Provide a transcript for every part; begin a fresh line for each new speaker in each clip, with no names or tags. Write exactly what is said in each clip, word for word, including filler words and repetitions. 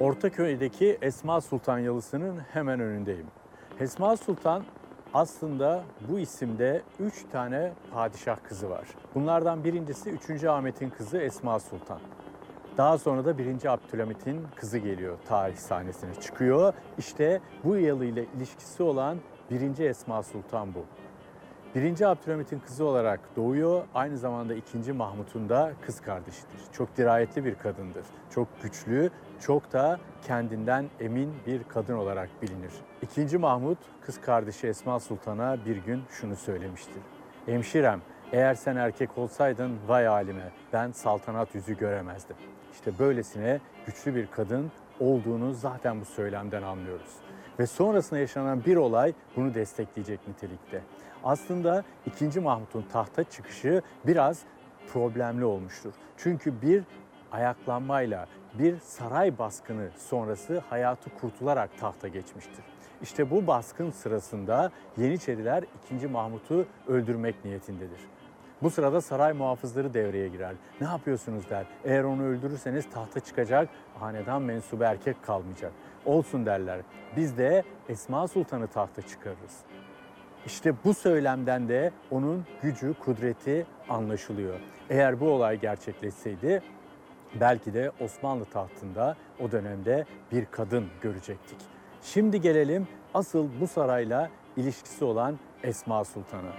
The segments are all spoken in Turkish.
Ortaköy'deki Esma Sultan Yalısı'nın hemen önündeyim. Esma Sultan aslında bu isimde üç tane padişah kızı var. Bunlardan birincisi üçüncü Ahmet'in kızı Esma Sultan. Daha sonra da birinci Abdülhamit'in kızı geliyor, tarih sahnesine çıkıyor. İşte bu yalıyla ilişkisi olan birinci Esma Sultan bu. Birinci Abdülhamit'in kızı olarak doğuyor, aynı zamanda ikinci Mahmut'un da kız kardeşidir. Çok dirayetli bir kadındır, çok güçlü, çok da kendinden emin bir kadın olarak bilinir. İkinci Mahmut, kız kardeşi Esma Sultan'a bir gün şunu söylemiştir. Hemşirem, eğer sen erkek olsaydın vay halime, ben saltanat yüzü göremezdim. İşte böylesine güçlü bir kadın olduğunu zaten bu söylemden anlıyoruz. Ve sonrasında yaşanan bir olay bunu destekleyecek nitelikte. Aslında ikinci Mahmut'un tahta çıkışı biraz problemli olmuştur. Çünkü bir ayaklanmayla, bir saray baskını sonrası hayatı kurtularak tahta geçmiştir. İşte bu baskın sırasında Yeniçeriler ikinci Mahmut'u öldürmek niyetindedir. Bu sırada saray muhafızları devreye girer. Ne yapıyorsunuz der. Eğer onu öldürürseniz tahta çıkacak, hanedan mensubu erkek kalmayacak. Olsun derler. Biz de Esma Sultan'ı tahta çıkarırız. İşte bu söylemden de onun gücü, kudreti anlaşılıyor. Eğer bu olay gerçekleşseydi belki de Osmanlı tahtında o dönemde bir kadın görecektik. Şimdi gelelim asıl bu sarayla ilişkisi olan Esma Sultan'a.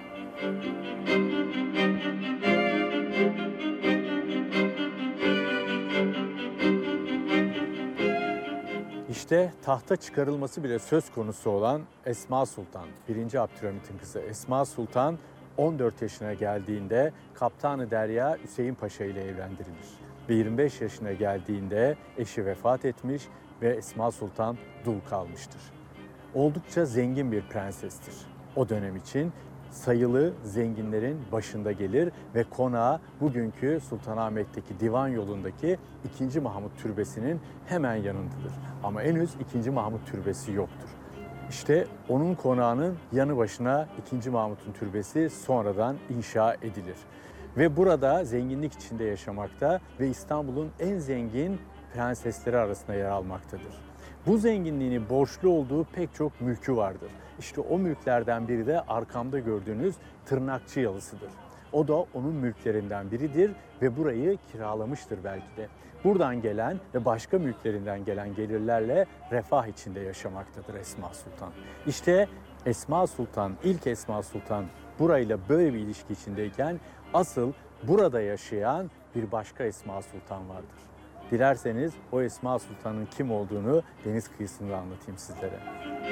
İşte tahta çıkarılması bile söz konusu olan Esma Sultan, birinci Abdülhamit'in kızı Esma Sultan on dört yaşına geldiğinde Kaptanı Derya Hüseyin Paşa ile evlendirilir. Ve yirmi beş yaşına geldiğinde eşi vefat etmiş ve Esma Sultan dul kalmıştır. Oldukça zengin bir prensestir. O dönem için sayılı zenginlerin başında gelir ve konağı bugünkü Sultanahmet'teki Divan Yolu'ndaki ikinci Mahmut Türbesi'nin hemen yanındadır. Ama henüz ikinci Mahmut Türbesi yoktur. İşte onun konağının yanı başına ikinci Mahmut'un türbesi sonradan inşa edilir. Ve burada zenginlik içinde yaşamakta ve İstanbul'un en zengin prensesleri arasında yer almaktadır. Bu zenginliğini borçlu olduğu pek çok mülkü vardır. İşte o mülklerden biri de arkamda gördüğünüz Tırnakçı Yalısı'dır. O da onun mülklerinden biridir ve burayı kiralamıştır belki de. Buradan gelen ve başka mülklerinden gelen gelirlerle refah içinde yaşamaktadır Esma Sultan. İşte Esma Sultan, ilk Esma Sultan burayla böyle bir ilişki içindeyken asıl burada yaşayan bir başka Esma Sultan vardır. Dilerseniz o Esma Sultan'ın kim olduğunu deniz kıyısında anlatayım sizlere.